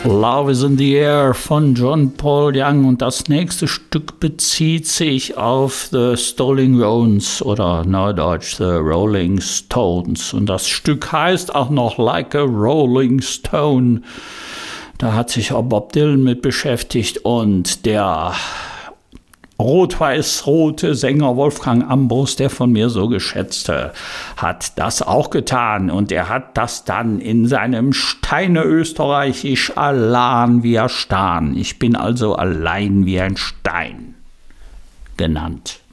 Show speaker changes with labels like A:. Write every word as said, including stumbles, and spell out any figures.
A: Love is in the Air von John Paul Young, und das nächste Stück bezieht sich auf The Stolen Rones oder neudeutsch The Rolling Stones, und das Stück heißt auch noch Like a Rolling Stone. Da hat sich auch Bob Dylan mit beschäftigt, und der rot-weiß-rote Sänger Wolfgang Ambros, der von mir so geschätzte, hat das auch getan, und er hat das dann in seinem Steine Österreichisch allein wie ein Stan, ich bin also allein wie ein Stein, genannt.